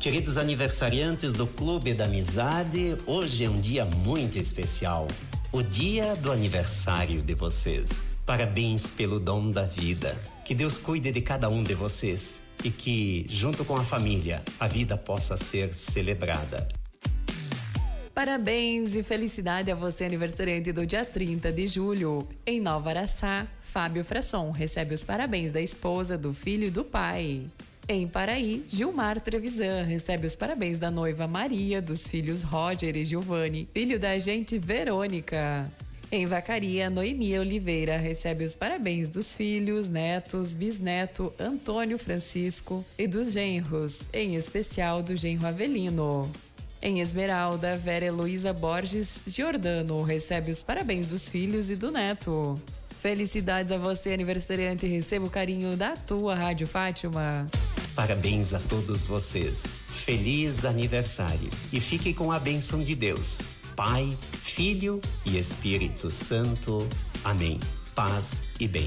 Queridos aniversariantes do Clube da Amizade, hoje é um dia muito especial. O dia do aniversário de vocês. Parabéns pelo dom da vida. Que Deus cuide de cada um de vocês e que, junto com a família, a vida possa ser celebrada. Parabéns e felicidade a você, aniversariante do dia 30 de julho. Em Nova Araçá, Fábio Frasson recebe os parabéns da esposa, do filho e do pai. Em Paraí, Gilmar Trevisan recebe os parabéns da noiva Maria, dos filhos Roger e Giovanni, filho da agente Verônica. Em Vacaria, Noemia Oliveira recebe os parabéns dos filhos, netos, bisneto Antônio Francisco e dos genros, em especial do genro Avelino. Em Esmeralda, Vera Heloísa Borges Giordano recebe os parabéns dos filhos e do neto. Felicidades a você, aniversariante, e receba o carinho da tua Rádio Fátima. Parabéns a todos vocês. Feliz aniversário. E fique com a bênção de Deus, Pai, Filho e Espírito Santo. Amém. Paz e bem.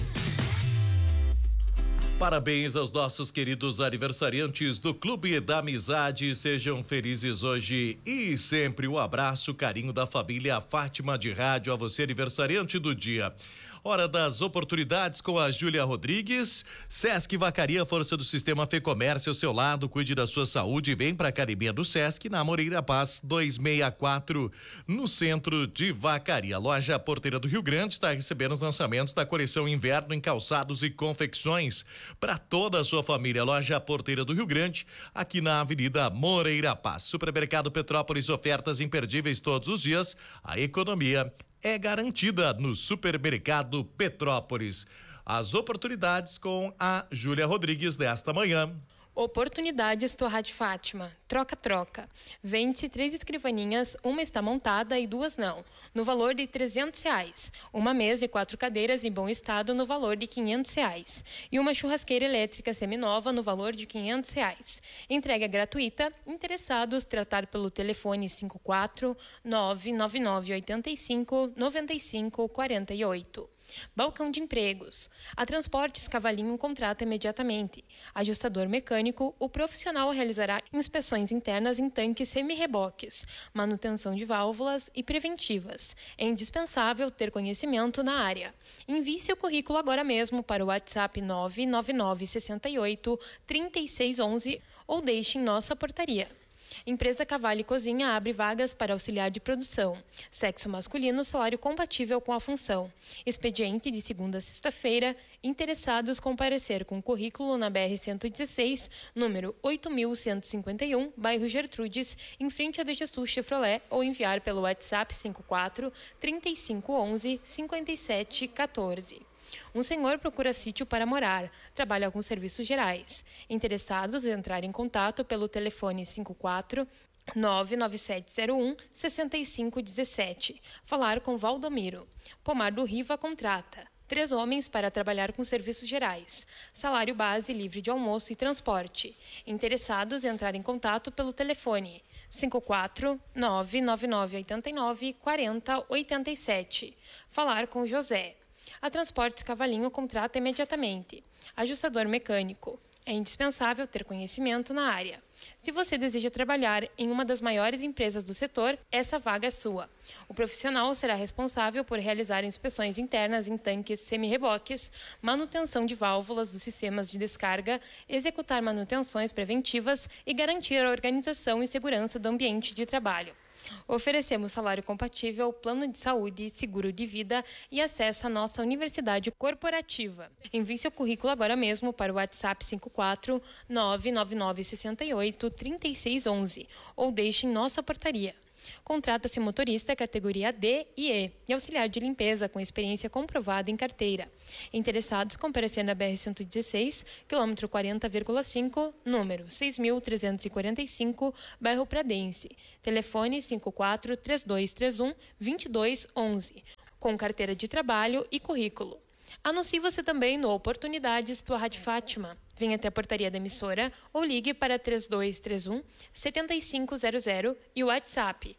Parabéns aos nossos queridos aniversariantes do Clube da Amizade. Sejam felizes hoje e sempre. Um abraço, carinho da família Fátima de Rádio a você, aniversariante do dia. Hora das oportunidades com a Júlia Rodrigues. Sesc Vacaria, força do sistema Fê Comércio ao seu lado, cuide da sua saúde e vem para a Academia do Sesc na Moreira Paz 264, no centro de Vacaria. Loja Porteira do Rio Grande está recebendo os lançamentos da coleção Inverno em calçados e confecções para toda a sua família. Loja Porteira do Rio Grande, aqui na Avenida Moreira Paz. Supermercado Petrópolis, ofertas imperdíveis todos os dias. A economia é garantida no Supermercado Petrópolis. As oportunidades com a Júlia Rodrigues desta manhã. Oportunidades Torrad Fátima. Troca-troca. Vende-se 3 escrivaninhas, uma está montada e 2 não, no valor de R$300. Uma mesa e 4 cadeiras em bom estado no valor de R$500. E uma churrasqueira elétrica seminova no valor de R$500. Entrega gratuita. Interessados, tratar pelo telefone 54 999 85 95 48. Balcão de empregos. A Transportes Cavalinho contrata imediatamente. Ajustador mecânico, o profissional realizará inspeções internas em tanques semi-reboques, manutenção de válvulas e preventivas. É indispensável ter conhecimento na área. Envie seu currículo agora mesmo para o WhatsApp 999 68 3611 ou deixe em nossa portaria. Empresa Cavalli Cozinha abre vagas para auxiliar de produção. Sexo masculino, salário compatível com a função. Expediente de segunda a sexta-feira. Interessados comparecer com currículo na BR-116, número 8151, bairro Gertrudes, em frente a De Jesus Chevrolet, ou enviar pelo WhatsApp 54 3511 5714. Um senhor procura sítio para morar. Trabalha com serviços gerais. Interessados, entrar em contato pelo telefone 54 99701 6517. Falar com Valdomiro. Pomar do Riva contrata 3 homens para trabalhar com serviços gerais. Salário base livre de almoço e transporte. Interessados, entrar em contato pelo telefone 54 999 89 40 87. Falar com José. A Transportes Cavalinho contrata imediatamente. Ajustador mecânico. É indispensável ter conhecimento na área. Se você deseja trabalhar em uma das maiores empresas do setor, essa vaga é sua. O profissional será responsável por realizar inspeções internas em tanques semi-reboques, manutenção de válvulas dos sistemas de descarga, executar manutenções preventivas e garantir a organização e segurança do ambiente de trabalho. Oferecemos salário compatível, plano de saúde, seguro de vida e acesso à nossa universidade corporativa. Envie seu currículo agora mesmo para o WhatsApp 54 999 68 3611 ou deixe em nossa portaria. Contrata-se motorista categoria D e E e auxiliar de limpeza com experiência comprovada em carteira. Interessados, comparecer na BR-116, quilômetro 40,5, número 6.345, bairro Pradense. Telefone 54 3231 2211, com carteira de trabalho e currículo. Anuncie você também no Oportunidades Tua Rádio Fátima. Venha até a portaria da emissora ou ligue para 3231 7500 e o WhatsApp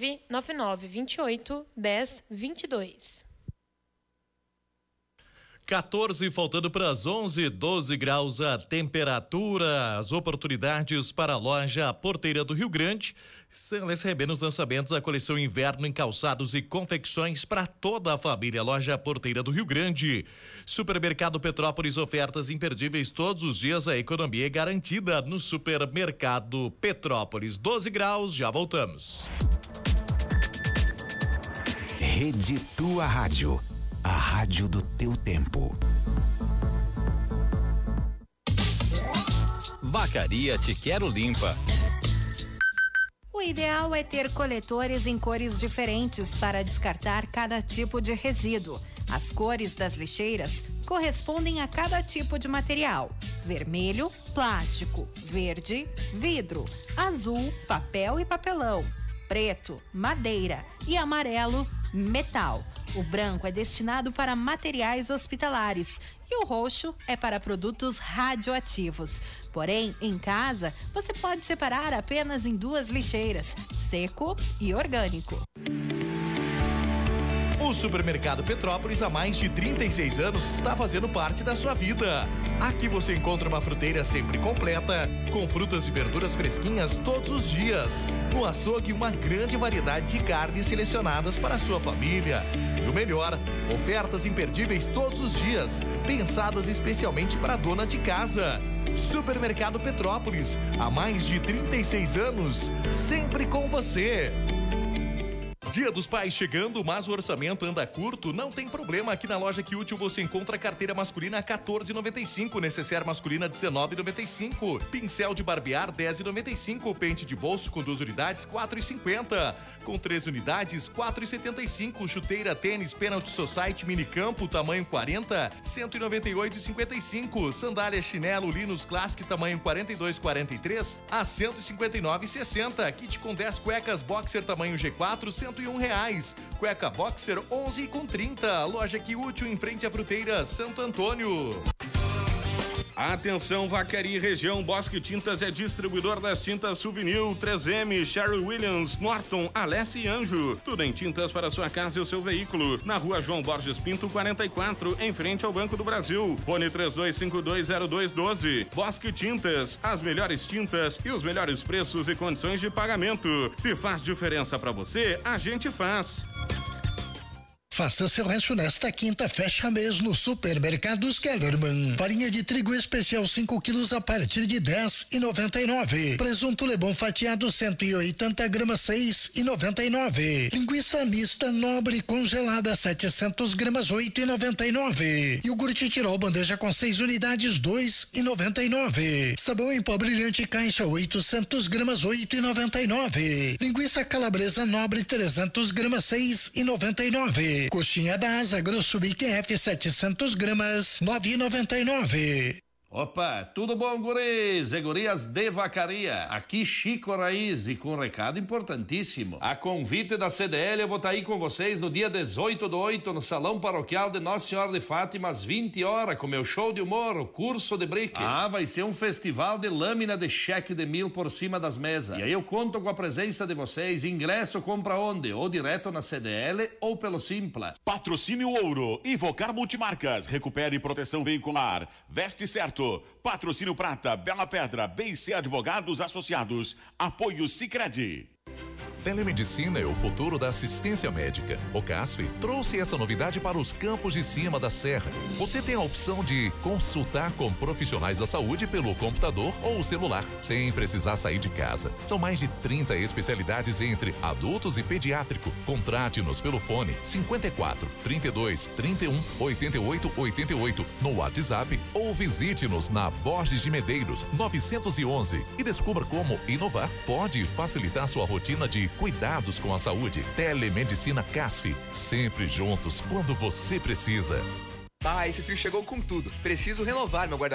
999 28 10 22. 14, faltando para as 11, 12 graus a temperatura. As oportunidades para a loja Porteira do Rio Grande estão recebendo os lançamentos da coleção Inverno em calçados e confecções para toda a família. Loja Porteira do Rio Grande. Supermercado Petrópolis, ofertas imperdíveis todos os dias. A economia é garantida no Supermercado Petrópolis. 12 graus, já voltamos. Rede Tua Rádio. A rádio do teu tempo. Vacaria Te Quero Limpa. O ideal é ter coletores em cores diferentes para descartar cada tipo de resíduo. As cores das lixeiras correspondem a cada tipo de material: vermelho, plástico; verde, vidro; azul, papel e papelão; preto, madeira; e amarelo, metal. O branco é destinado para materiais hospitalares e o roxo é para produtos radioativos. Porém, em casa, você pode separar apenas em 2 lixeiras: seco e orgânico. O Supermercado Petrópolis, há mais de 36 anos, está fazendo parte da sua vida. Aqui você encontra uma fruteira sempre completa, com frutas e verduras fresquinhas todos os dias. No açougue, uma grande variedade de carnes selecionadas para a sua família. E o melhor, ofertas imperdíveis todos os dias, pensadas especialmente para a dona de casa. Supermercado Petrópolis, há mais de 36 anos, sempre com você. Dia dos Pais chegando, mas o orçamento anda curto? Não tem problema, aqui na loja Que Útil você encontra carteira masculina a R$14,95, necessaire masculina R$19,95, pincel de barbear R$10,95, pente de bolso com 2 unidades R$4,50, com 3 unidades R$4,75, chuteira tênis Penalty Society mini campo tamanho 40 R$198,55, sandália chinelo Linus Classic tamanho 42-43 a R$159,60, kit com 10 cuecas boxer tamanho G4 R$101. Cueca boxer 11,30. Loja Que Útil em frente à fruteira Santo Antônio. Atenção, Vacaria e região. Bosque Tintas é distribuidor das tintas Souvenir, 3M, Sherwin Williams, Norton, Alessi e Anjo. Tudo em tintas para sua casa e o seu veículo. Na rua João Borges Pinto, 44, em frente ao Banco do Brasil. Fone 32520212. Bosque Tintas, as melhores tintas e os melhores preços e condições de pagamento. Se faz diferença para você, a gente faz. Faça seu rancho nesta quinta, fecha mês no Supermercados Kellerman. Farinha de trigo especial 5 quilos a partir de R$10,99. Presunto Lebon fatiado 180 gramas 6,99. Linguiça mista nobre congelada 700 gramas 8,99. Iogurte Tirol bandeja com 6 unidades 2,99. Sabão em pó brilhante caixa 800 gramas 8,99. Linguiça calabresa nobre 300 gramas 6,99. Coxinha da Asa Grosso BQF 700 gramas 9,99. Opa, tudo bom, guris e gurias de Vacaria? Aqui Chico Raiz e com um recado importantíssimo. A convite da CDL eu vou estar aí com vocês no dia 18/8 no Salão Paroquial de Nossa Senhora de Fátima às 20 horas com meu show de humor, o curso de brique. Vai ser um festival de lâmina de cheque de 1.000 por cima das mesas. E aí eu conto com a presença de vocês. Ingresso compra onde? Ou direto na CDL ou pelo Simpla. Patrocínio Ouro, Invocar Multimarcas, recupere proteção veicular, veste certo. Patrocínio Prata, Bela Pedra, BC Advogados Associados, apoio Sicredi. Telemedicina é o futuro da assistência médica. O CASF trouxe essa novidade para os campos de cima da serra. Você tem a opção de consultar com profissionais da saúde pelo computador ou celular, sem precisar sair de casa. São mais de 30 especialidades entre adultos e pediátrico. Contrate-nos pelo fone 54 32 31 88 88 no WhatsApp ou visite-nos na Borges de Medeiros 911 e descubra como inovar pode facilitar sua rotina de cuidados com a saúde. Telemedicina CASF, sempre juntos quando você precisa. Esse frio chegou com tudo. Preciso renovar meu guarda-roupa.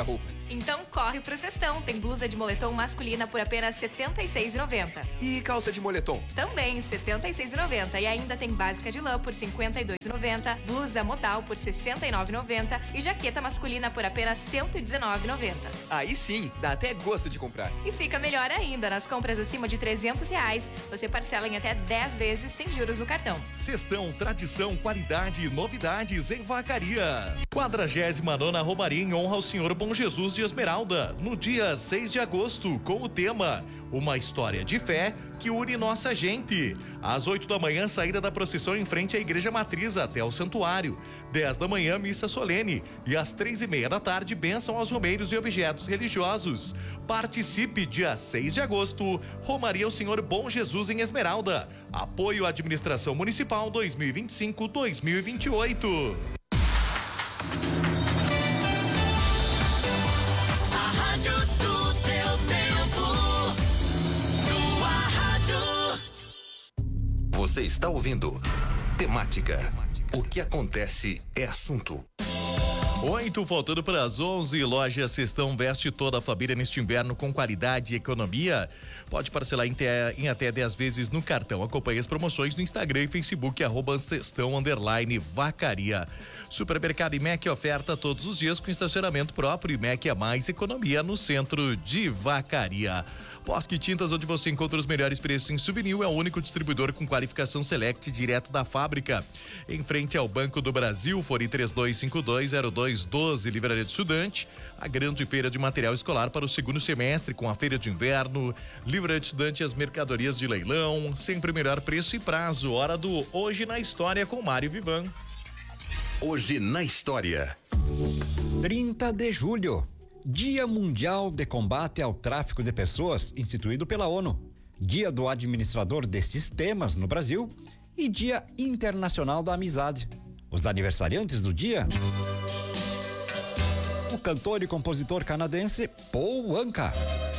Então corre pro Cestão. Tem blusa de moletom masculina por apenas R$ 76,90. E calça de moletom? Também R$ 76,90. E ainda tem básica de lã por R$ 52,90, blusa modal por R$ 69,90 e jaqueta masculina por apenas R$ 119,90. Aí sim, dá até gosto de comprar. E fica melhor ainda, nas compras acima de R$ 300, você parcela em até 10 vezes sem juros no cartão. Cestão, tradição, qualidade e novidades em Vacaria. 49ª Romaria em honra ao Senhor Bom Jesus de Esmeralda, no dia 6 de agosto, com o tema Uma História de Fé que une nossa gente. Às 8 da manhã, saída da procissão em frente à Igreja Matriz até o Santuário. 10 da manhã, missa solene. E às 3:30 da tarde, bênção aos romeiros e objetos religiosos. Participe dia 6 de agosto, Romaria ao Senhor Bom Jesus em Esmeralda. Apoio à Administração Municipal 2025-2028. A rádio do teu tempo. Tua rádio. Você está ouvindo Temática. O que acontece é assunto. 8, faltando para as 11, loja Cestão veste toda a família neste inverno com qualidade e economia. Pode parcelar em até 10 vezes no cartão. Acompanhe as promoções no Instagram e Facebook, @Cestão_Vacaria. Supermercado IMEC oferta todos os dias com estacionamento próprio. IMEC é mais economia no centro de Vacaria. Bosque Tintas, onde você encontra os melhores preços em souvenir, é o único distribuidor com qualificação Select direto da fábrica. Em frente ao Banco do Brasil, fone 32520212, Livraria do Estudante. A grande feira de material escolar para o segundo semestre, com a feira de inverno, Livraria do Estudante e as mercadorias de leilão, sempre o melhor preço e prazo. Hora do Hoje na História com Mário Vivan. Hoje na História. 30 de julho. Dia Mundial de Combate ao Tráfico de Pessoas, instituído pela ONU. Dia do Administrador de Sistemas no Brasil e Dia Internacional da Amizade. Os aniversariantes do dia: o cantor e compositor canadense Paul Anka.